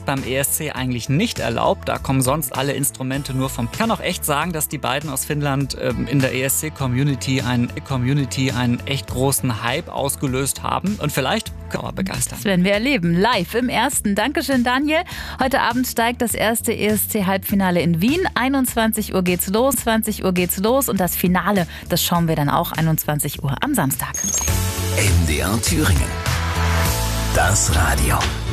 ist beim ESC eigentlich nicht erlaubt. Da kommen sonst alle Instrumente nur vom... Ich kann auch echt sagen, dass die beiden aus Finnland in der ESC-Community einen echt großen Hype ausgelöst haben. Und vielleicht können wir begeistern. Das werden wir erleben. Live im Ersten. Dankeschön, Daniel. Heute Abend steigt das erste ESC-Halbfinale in Wien. 21 Uhr geht's los, 20 Uhr geht's los. Und das Finale, das schauen wir dann auch 21 Uhr am Samstag. MDR Thüringen. Das Radio.